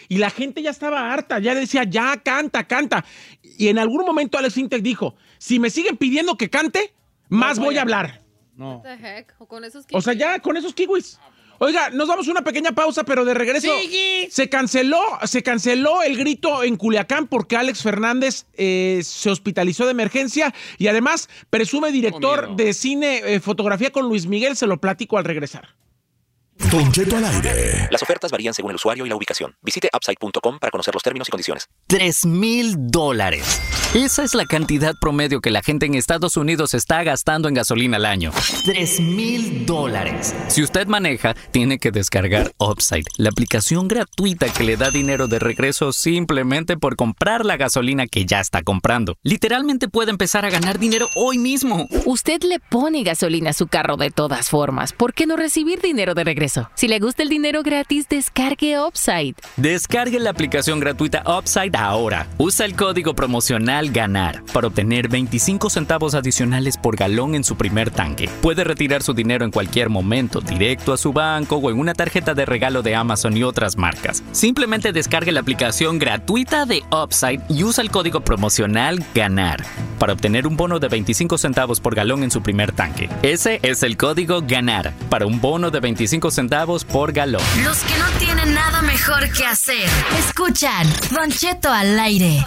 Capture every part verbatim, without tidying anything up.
y la gente ya estaba harta, ya decía, ya canta, canta. Y en algún momento Alex Sintek dijo, si me siguen pidiendo que cante, más no, voy a hablar. No. What the heck? ¿O con esos kiwis? O sea, ya con esos kiwis. Oiga, nos damos una pequeña pausa, pero de regreso ¡Sigue! se canceló, se canceló el grito en Culiacán porque Alex Fernández eh, se hospitalizó de emergencia y además presume director de cine, eh, fotografía con Luis Miguel. Se lo platico al regresar. Don Cheto al aire. Las ofertas varían según el usuario y la ubicación. Visite upside punto com para conocer los términos y condiciones. Tres mil dólares. Esa es la cantidad promedio que la gente en Estados Unidos está gastando en gasolina al año. Tres mil dólares. Si usted maneja, tiene que descargar Upside, la aplicación gratuita que le da dinero de regreso simplemente por comprar la gasolina que ya está comprando. Literalmente puede empezar a ganar dinero hoy mismo. Usted le pone gasolina a su carro de todas formas. ¿Por qué no recibir dinero de regreso? Si le gusta el dinero gratis, descargue Upside. Descargue la aplicación gratuita Upside ahora. Usa el código promocional GANAR para obtener veinticinco centavos adicionales por galón en su primer tanque. Puede retirar su dinero en cualquier momento, directo a su banco o en una tarjeta de regalo de Amazon y otras marcas. Simplemente descargue la aplicación gratuita de Upside y usa el código promocional GANAR para obtener un bono de veinticinco centavos por galón en su primer tanque. Ese es el código GANAR para un bono de veinticinco centavos por galón. Los que no tienen nada mejor que hacer, escuchan Don Cheto al aire.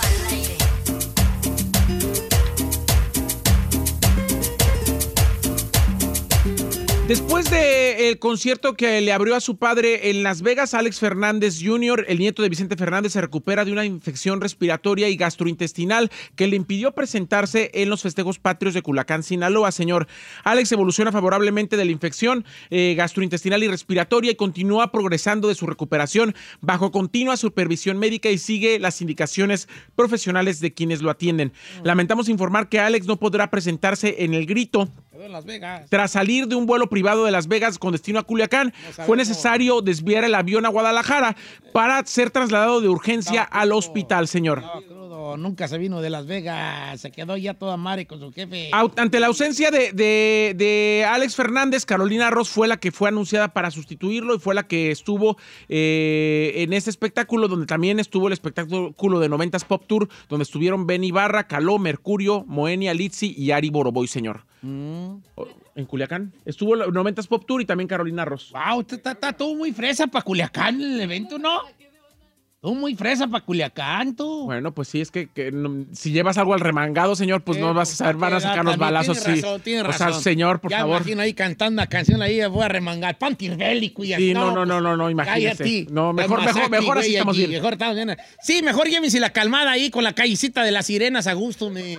Después del concierto que le abrió a su padre en Las Vegas, Alex Fernández junior, el nieto de Vicente Fernández, se recupera de una infección respiratoria y gastrointestinal que le impidió presentarse en los festejos patrios de Culiacán, Sinaloa. Señor, Alex evoluciona favorablemente de la infección eh, gastrointestinal y respiratoria y continúa progresando de su recuperación bajo continua supervisión médica y sigue las indicaciones profesionales de quienes lo atienden. Lamentamos informar que Alex no podrá presentarse en el grito en Las Vegas. Tras salir de un vuelo privado de Las Vegas con destino a Culiacán, no fue necesario desviar el avión a Guadalajara para ser trasladado de urgencia no, al hospital, señor. No, crudo, nunca se vino de Las Vegas, se quedó ya toda madre con su jefe. Ante la ausencia de, de, de Alex Fernández, Carolina Ross fue la que fue anunciada para sustituirlo y fue la que estuvo eh, en este espectáculo, donde también estuvo el espectáculo de noventas Pop Tour, donde estuvieron Ben Ibarra, Caló, Mercurio, Moenia, Litzy y Ari Boroboy, señor. Mm. En Culiacán. Estuvo el noventas Pop Tour y también Carolina Ross. Wow, está, está todo muy fresa para Culiacán el evento, ¿no? Todo muy fresa para Culiacán, tú. Bueno, pues sí, es que, que no, si llevas algo al remangado, señor, pues eh, no vas a saber, van a sacar los balazos. Tiene sí. razón, tiene o razón. sea, señor, por ya favor. Ya imagino ahí cantando una canción ahí, voy a remangar. Pantirbélico y así. Sí, no, no, no, no, no, imagínese. No, mejor, mejor, mejor así estamos bien. Mejor estamos bien. Sí, mejor llévense la calmada ahí con la callecita de las sirenas a gusto, me...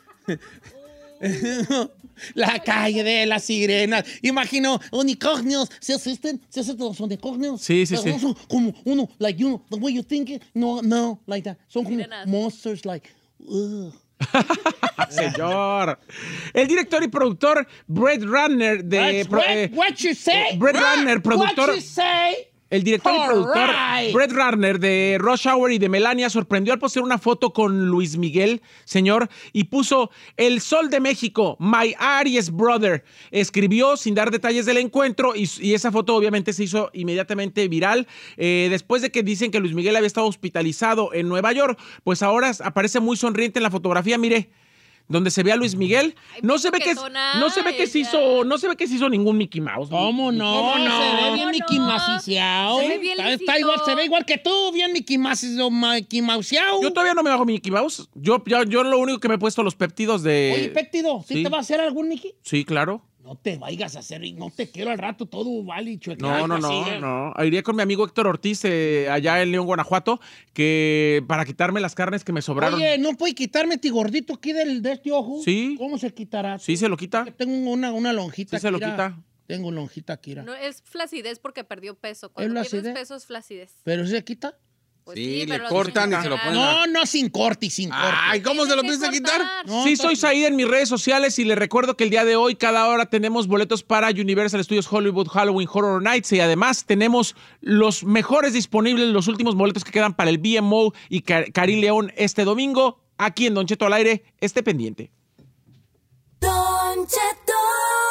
La calle de las sirenas. Imagino unicornios. ¿Se asustan? ¿Se asustan los unicornios? Sí, sí, sí. Son como uno, like you, the way you think it. No, no, like that. Son como sirenas. Monsters, like. Uh. Señor. El director y productor Brett Ratner de. What, eh, what you say? Brett Ratner, productor. What you say? El director All y productor right. Brett Ratner de Rush Hour y de Melania sorprendió al postear una foto con Luis Miguel, señor, y puso El Sol de México, My Aries Brother. Escribió sin dar detalles del encuentro y, y esa foto obviamente se hizo inmediatamente viral. Eh, después de que dicen que Luis Miguel había estado hospitalizado en Nueva York, pues ahora aparece muy sonriente en la fotografía, mire. Donde se ve a Luis Miguel, Ay, no se ve que no se ve que se hizo, no se ve que se hizo ningún Mickey Mouse. ¿Cómo no? No, No, se ve bien no. Mickey Mouseado. Se ve bien está, está lisito. igual, se ve igual que tú, bien Mickey Mouse, Mickey Mouseado. Yo todavía no me hago Mickey Mouse. Yo, yo, yo lo único que me he puesto los péptidos de. Oye, péptido, ¿sí, sí. te va a hacer algún Mickey? Sí, claro. No te vayas a hacer, no te quiero al rato todo vale, No, chueca. no, no, así, ¿eh? no. Iría con mi amigo Héctor Ortiz eh, allá en León, Guanajuato, que para quitarme las carnes que me sobraron. Oye, ¿no puede quitarme este gordito aquí del, de este ojo? Sí. ¿Cómo se quitará? Sí, se lo quita. Tengo una, una lonjita. Sí, se lo Kira. quita. Tengo lonjita, Kira. No, es flacidez porque perdió peso. Cuando ¿Es pierdes flacidez? peso es flacidez. ¿Pero se quita? Pues Sí, le pero lo cortan tienes y se que lo quitar. ponen. No, no, sin corte y sin corte. Ay, ¿cómo se lo Tienes piensa que quitar? cortar. No, Sí, entonces- soy Said en mis redes sociales y les recuerdo que el día de hoy, cada hora, tenemos boletos para Universal Studios Hollywood Halloween Horror Nights y además tenemos los mejores disponibles, los últimos boletos que quedan para el B M O y Car- Karim León este domingo, aquí en Don Cheto al aire. Esté pendiente. Don Cheto.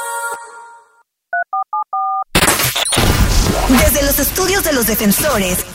Desde los estudios de los defensores,